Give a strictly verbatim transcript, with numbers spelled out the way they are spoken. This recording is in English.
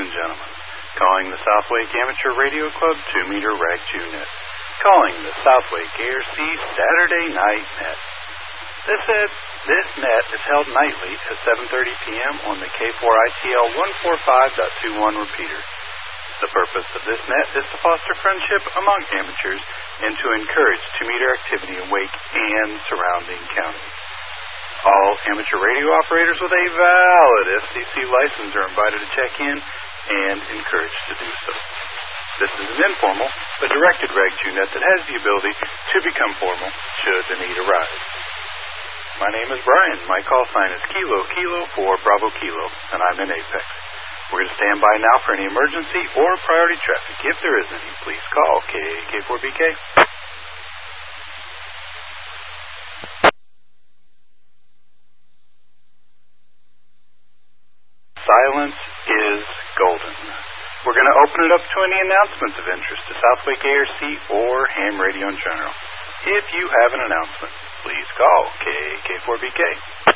and gentlemen, calling the Southwake Amateur Radio Club two-meter Rag two net, calling the Southwake A R C Saturday Night Net. This, ed, this net is held nightly at seven thirty p.m. on the K four I T L one forty-five point two one repeater. The purpose of this net is to foster friendship among amateurs and to encourage two-meter activity in Wake and surrounding counties. All amateur radio operators with a valid S C C license are invited to check in and encouraged to do so. This is an informal but directed Rag two net that has the ability to become formal should the need arise. My name is Brian. My call sign is Kilo Kilo for Bravo Kilo, and I'm in Apex. We're going to stand by now for any emergency or priority traffic. If there is any, please call K K four B K. Silence is golden. We're going to open it up to any announcements of interest to Southwake A R C or ham radio in general. If you have an announcement, please call K K four B K.